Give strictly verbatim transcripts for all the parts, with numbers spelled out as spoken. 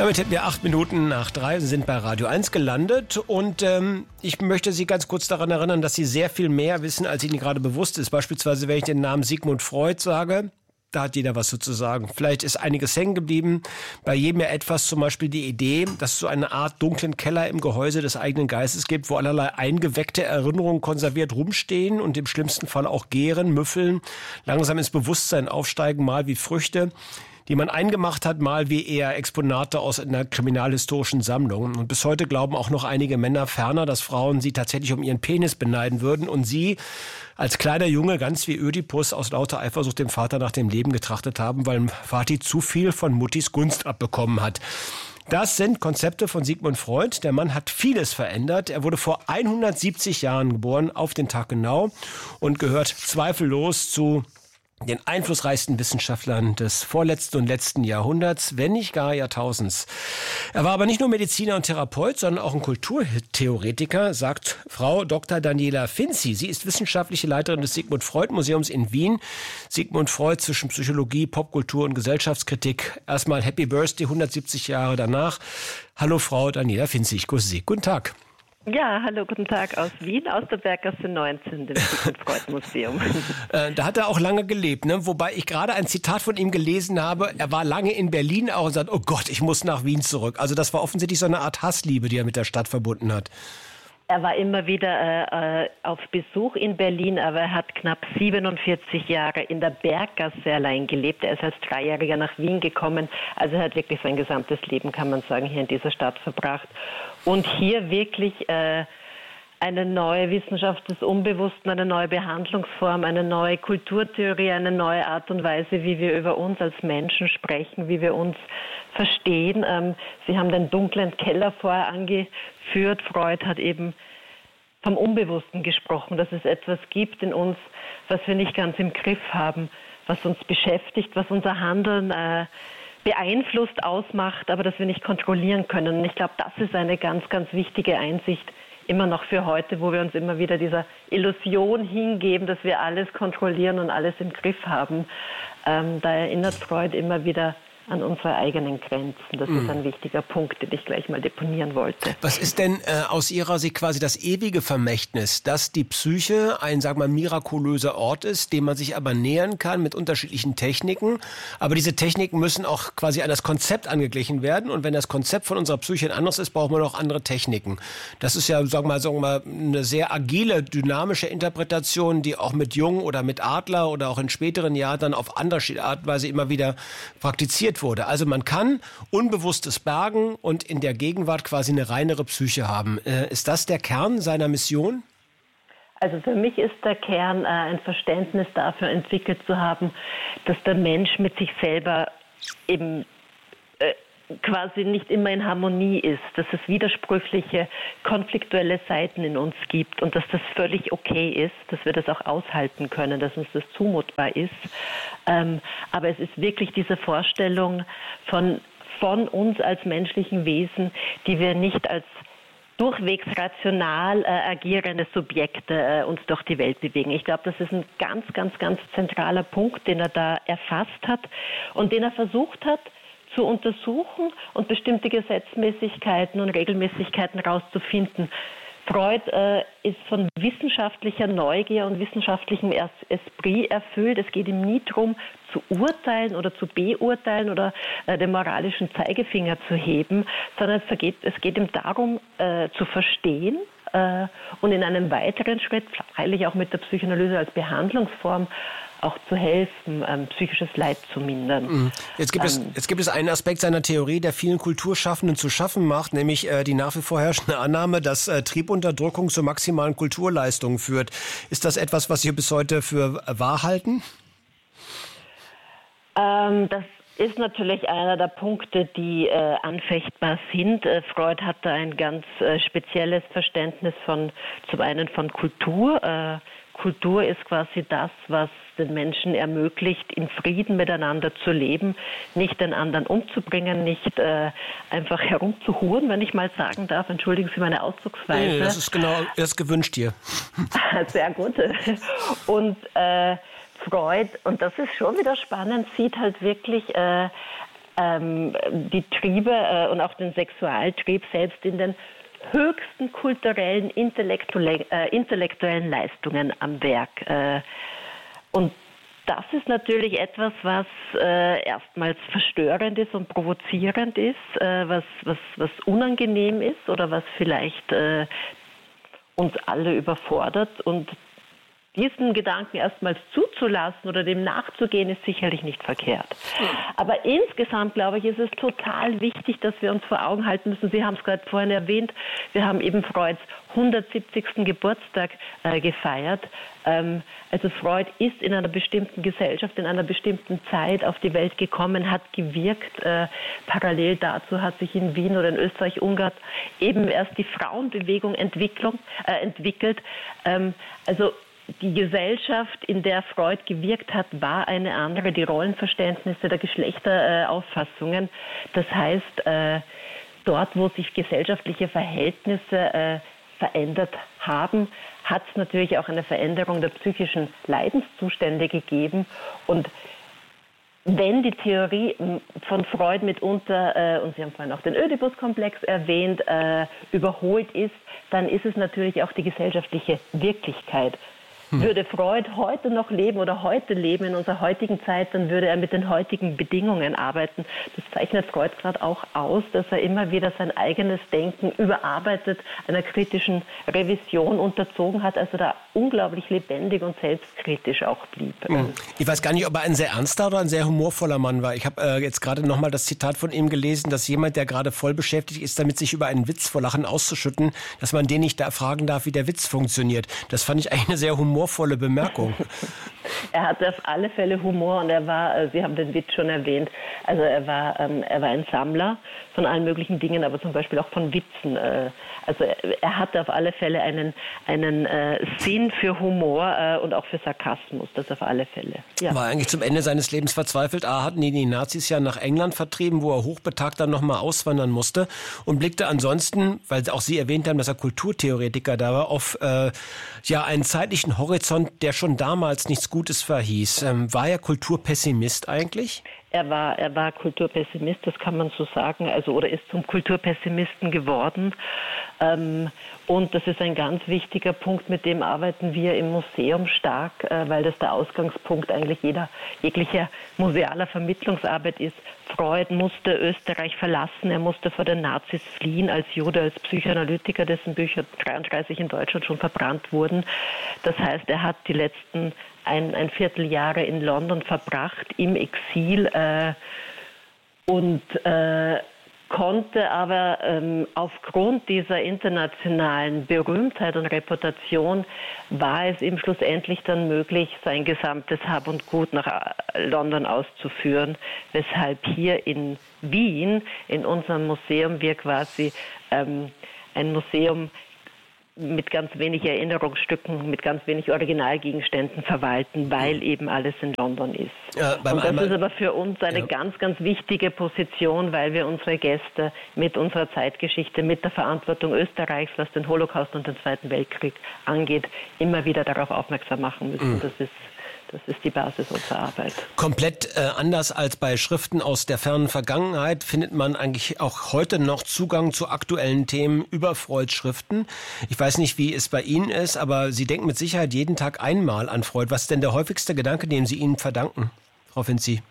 Damit hätten wir acht Minuten nach drei, Sie sind bei Radio eins gelandet und ähm, ich möchte Sie ganz kurz daran erinnern, dass Sie sehr viel mehr wissen, als Ihnen gerade bewusst ist. Beispielsweise, wenn ich den Namen Sigmund Freud sage, da hat jeder was so zu sagen. Vielleicht ist einiges hängen geblieben, bei jedem ja etwas, zum Beispiel die Idee, dass es so eine Art dunklen Keller im Gehäuse des eigenen Geistes gibt, wo allerlei eingeweckte Erinnerungen konserviert rumstehen und im schlimmsten Fall auch gären, müffeln, langsam ins Bewusstsein aufsteigen, mal wie Früchte, die man eingemacht hat, mal wie eher Exponate aus einer kriminalhistorischen Sammlung. Und bis heute glauben auch noch einige Männer ferner, dass Frauen sie tatsächlich um ihren Penis beneiden würden und sie als kleiner Junge ganz wie Ödipus aus lauter Eifersucht dem Vater nach dem Leben getrachtet haben, weil Vati zu viel von Muttis Gunst abbekommen hat. Das sind Konzepte von Sigmund Freud. Der Mann hat vieles verändert. Er wurde vor hundertsiebzig Jahren geboren, auf den Tag genau, und gehört zweifellos zu den einflussreichsten Wissenschaftlern des vorletzten und letzten Jahrhunderts, wenn nicht gar Jahrtausends. Er war aber nicht nur Mediziner und Therapeut, sondern auch ein Kulturtheoretiker, sagt Frau Doktor Daniela Finzi. Sie ist wissenschaftliche Leiterin des Sigmund Freud Museums in Wien. Sigmund Freud zwischen Psychologie, Popkultur und Gesellschaftskritik. Erstmal Happy Birthday, hundertsiebzig Jahre danach. Hallo Frau Daniela Finzi, ich grüße Sie. Guten Tag. Ja, hallo, guten Tag aus Wien, aus der Berggasse neunzehn, dem Sigmund Freud Museum. äh, da hat er auch lange gelebt, ne? Wobei ich gerade ein Zitat von ihm gelesen habe, er war lange in Berlin auch und sagt, oh Gott, ich muss nach Wien zurück. Also das war offensichtlich so eine Art Hassliebe, die er mit der Stadt verbunden hat. Er war immer wieder äh, auf Besuch in Berlin, aber er hat knapp siebenundvierzig Jahre in der Berggasse allein gelebt. Er ist als Dreijähriger nach Wien gekommen. Also er hat wirklich sein gesamtes Leben, kann man sagen, hier in dieser Stadt verbracht. Und hier wirklich äh, eine neue Wissenschaft des Unbewussten, eine neue Behandlungsform, eine neue Kulturtheorie, eine neue Art und Weise, wie wir über uns als Menschen sprechen, wie wir uns verstehen. Ähm, Sie haben den dunklen Keller vorher angeführt. Freud hat eben vom Unbewussten gesprochen, dass es etwas gibt in uns, was wir nicht ganz im Griff haben, was uns beschäftigt, was unser Handeln äh, beeinflusst, ausmacht, aber das wir nicht kontrollieren können. Und ich glaube, das ist eine ganz, ganz wichtige Einsicht, immer noch für heute, wo wir uns immer wieder dieser Illusion hingeben, dass wir alles kontrollieren und alles im Griff haben. Ähm, da erinnert Freud immer wieder an unsere eigenen Grenzen. Das mm. ist ein wichtiger Punkt, den ich gleich mal deponieren wollte. Was ist denn äh, aus Ihrer Sicht quasi das ewige Vermächtnis, dass die Psyche ein, sagen wir mal, mirakulöser Ort ist, dem man sich aber nähern kann mit unterschiedlichen Techniken, aber diese Techniken müssen auch quasi an das Konzept angeglichen werden und wenn das Konzept von unserer Psyche ein anderes ist, brauchen wir noch andere Techniken. Das ist ja, sagen wir mal, sagen wir mal, eine sehr agile, dynamische Interpretation, die auch mit Jung oder mit Adler oder auch in späteren Jahren dann auf andere Art und Weise immer wieder praktiziert wurde. Also man kann Unbewusstes bergen und in der Gegenwart quasi eine reinere Psyche haben. Äh, ist das der Kern seiner Mission? Also für mich ist der Kern, äh, ein Verständnis dafür entwickelt zu haben, dass der Mensch mit sich selber eben äh, quasi nicht immer in Harmonie ist, dass es widersprüchliche, konfliktuelle Seiten in uns gibt und dass das völlig okay ist, dass wir das auch aushalten können, dass uns das zumutbar ist. Ähm, aber es ist wirklich diese Vorstellung von, von uns als menschlichen Wesen, die wir nicht als durchwegs rational äh, agierende Subjekte äh, uns durch die Welt bewegen. Ich glaube, das ist ein ganz, ganz, ganz zentraler Punkt, den er da erfasst hat und den er versucht hat, zu untersuchen und bestimmte Gesetzmäßigkeiten und Regelmäßigkeiten herauszufinden. Freud äh, ist von wissenschaftlicher Neugier und wissenschaftlichem Esprit erfüllt. Es geht ihm nie darum, zu urteilen oder zu beurteilen oder äh, den moralischen Zeigefinger zu heben, sondern es geht, es geht ihm darum, äh, zu verstehen äh, und in einem weiteren Schritt, freilich auch mit der Psychoanalyse als Behandlungsform, auch zu helfen, ähm, psychisches Leid zu mindern. Jetzt gibt, ähm, es, jetzt gibt es einen Aspekt seiner Theorie, der vielen Kulturschaffenden zu schaffen macht, nämlich äh, die nach wie vor herrschende Annahme, dass äh, Triebunterdrückung zur maximalen Kulturleistung führt. Ist das etwas, was Sie bis heute für wahr halten? Ähm, das ist natürlich einer der Punkte, die äh, anfechtbar sind. Äh, Freud hatte ein ganz äh, spezielles Verständnis von, zum einen von Kultur. Äh, Kultur ist quasi das, was den Menschen ermöglicht, in Frieden miteinander zu leben, nicht den anderen umzubringen, nicht äh, einfach herumzuhuren, wenn ich mal sagen darf. Entschuldigen Sie meine Ausdrucksweise. Nee, das ist genau das gewünscht hier. Sehr gut. Und äh, Freud, und das ist schon wieder spannend, sieht halt wirklich äh, ähm, die Triebe äh, und auch den Sexualtrieb selbst in den höchsten kulturellen, intellektuellen, äh, intellektuellen Leistungen am Werk. Äh, und das ist natürlich etwas, was äh, erstmals verstörend ist und provozierend ist, äh, was, was, was unangenehm ist oder was vielleicht äh, uns alle überfordert. Und diesen Gedanken erstmals zuzulassen oder dem nachzugehen, ist sicherlich nicht verkehrt. Aber insgesamt, glaube ich, ist es total wichtig, dass wir uns vor Augen halten müssen. Sie haben es gerade vorhin erwähnt, wir haben eben Freuds hundertsiebzigsten Geburtstag äh, gefeiert. Ähm, also Freud ist in einer bestimmten Gesellschaft, in einer bestimmten Zeit auf die Welt gekommen, hat gewirkt. Äh, parallel dazu hat sich in Wien oder in Österreich-Ungarn eben erst die Frauenbewegung Entwicklung, äh, entwickelt. Ähm, also die Gesellschaft, in der Freud gewirkt hat, war eine andere, die Rollenverständnisse der Geschlechterauffassungen. Das heißt, äh, dort, wo sich gesellschaftliche Verhältnisse äh, verändert haben, hat es natürlich auch eine Veränderung der psychischen Leidenszustände gegeben. Und wenn die Theorie von Freud mitunter, äh, und Sie haben vorhin auch den Ödipus-Komplex erwähnt, äh, überholt ist, dann ist es natürlich auch die gesellschaftliche Wirklichkeit. Würde Freud heute noch leben oder heute leben in unserer heutigen Zeit, dann würde er mit den heutigen Bedingungen arbeiten. Das zeichnet Freud gerade auch aus, dass er immer wieder sein eigenes Denken überarbeitet, einer kritischen Revision unterzogen hat, also da unglaublich lebendig und selbstkritisch auch blieb. Ich weiß gar nicht, ob er ein sehr ernster oder ein sehr humorvoller Mann war. Ich habe äh, jetzt gerade nochmal das Zitat von ihm gelesen, dass jemand, der gerade voll beschäftigt ist, damit sich über einen Witz vor Lachen auszuschütten, dass man den nicht da fragen darf, wie der Witz funktioniert. Das fand ich eigentlich eine sehr humorvolle humorvolle Bemerkung. Er hatte auf alle Fälle Humor und er war, Sie haben den Witz schon erwähnt, also er war, ähm, er war ein Sammler von allen möglichen Dingen, aber zum Beispiel auch von Witzen. Äh, also er, er hatte auf alle Fälle einen, einen äh, Sinn für Humor äh, und auch für Sarkasmus, das auf alle Fälle. Ja. War eigentlich zum Ende seines Lebens verzweifelt. A, hatten ihn die Nazis ja nach England vertrieben, wo er hochbetagt dann nochmal auswandern musste und blickte ansonsten, weil auch Sie erwähnt haben, dass er Kulturtheoretiker da war, auf äh, ja, einen zeitlichen Horizont, der schon damals nichts Gutes verhieß. Ähm, war er Kulturpessimist eigentlich? Er war, er war Kulturpessimist, das kann man so sagen, also oder ist zum Kulturpessimisten geworden. Ähm, und das ist ein ganz wichtiger Punkt, mit dem arbeiten wir im Museum stark, äh, weil das der Ausgangspunkt eigentlich jeder jeglicher musealer Vermittlungsarbeit ist. Freud musste Österreich verlassen, er musste vor den Nazis fliehen als Jude, als Psychoanalytiker, dessen Bücher dreiunddreißig in Deutschland schon verbrannt wurden. Das heißt, er hat die letzten ein, ein Vierteljahre in London verbracht, im Exil äh, und äh, konnte aber ähm, aufgrund dieser internationalen Berühmtheit und Reputation war es ihm schlussendlich dann möglich, sein gesamtes Hab und Gut nach London auszuführen, weshalb hier in Wien, in unserem Museum, wir quasi ähm, ein Museum mit ganz wenig Erinnerungsstücken, mit ganz wenig Originalgegenständen verwalten, weil eben alles in London ist. Ja, und das einmal, ist aber für uns eine ja. ganz, ganz wichtige Position, weil wir unsere Gäste mit unserer Zeitgeschichte, mit der Verantwortung Österreichs, was den Holocaust und den Zweiten Weltkrieg angeht, immer wieder darauf aufmerksam machen müssen. Mhm. Das ist Das ist die Basis unserer Arbeit. Komplett äh, anders als bei Schriften aus der fernen Vergangenheit findet man eigentlich auch heute noch Zugang zu aktuellen Themen über Freuds Schriften. Ich weiß nicht, wie es bei Ihnen ist, aber Sie denken mit Sicherheit jeden Tag einmal an Freud. Was ist denn der häufigste Gedanke, den Sie ihm verdanken, Frau Finzi?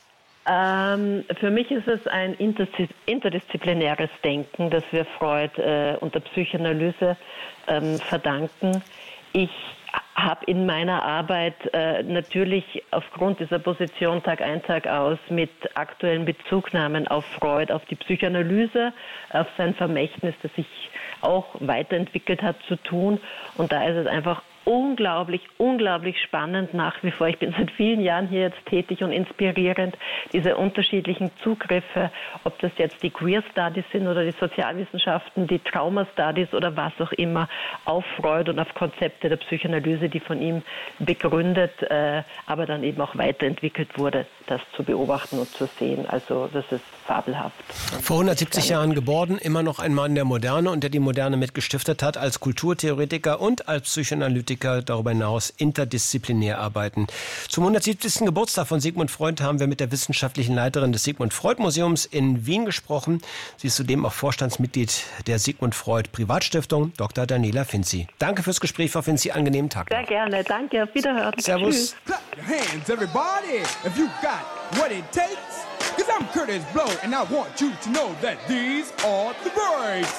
Ähm, für mich ist es ein interdisziplinäres Denken, das wir Freud äh, und der Psychoanalyse ähm, verdanken. Ich habe in meiner Arbeit äh, natürlich aufgrund dieser Position Tag ein, Tag aus mit aktuellen Bezugnahmen auf Freud, auf die Psychoanalyse, auf sein Vermächtnis, das sich auch weiterentwickelt hat, zu tun. Und da ist es einfach unglaublich, unglaublich spannend nach wie vor. Ich bin seit vielen Jahren hier jetzt tätig und inspirierend, diese unterschiedlichen Zugriffe, ob das jetzt die Queer Studies sind oder die Sozialwissenschaften, die Trauma Studies oder was auch immer, auf Freud und auf Konzepte der Psychoanalyse, die von ihm begründet, äh, aber dann eben auch weiterentwickelt wurde. das zu beobachten und zu sehen. Also das ist fabelhaft. Vor hundertsiebzig Jahren geboren, immer noch ein Mann der Moderne und der die Moderne mitgestiftet hat, als Kulturtheoretiker und als Psychoanalytiker darüber hinaus interdisziplinär arbeiten. Zum hundertsiebzigsten Geburtstag von Sigmund Freud haben wir mit der wissenschaftlichen Leiterin des Sigmund Freud Museums in Wien gesprochen. Sie ist zudem auch Vorstandsmitglied der Sigmund Freud Privatstiftung, Doktor Daniela Finzi. Danke fürs Gespräch, Frau Finzi. Angenehmen Tag. Sehr gerne. Danke. Auf Wiederhören. Servus. Clap your hands, everybody, if you got what it takes. Cause I'm Curtis Blow, and I want you to know that these are the breaks.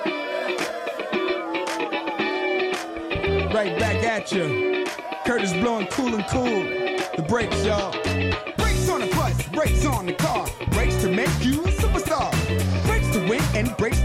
Right back at you. Curtis blowing cool and cool. The brakes, y'all. Brakes on the bus, brakes on the car. Brakes to make you a superstar. Brakes to win and brakes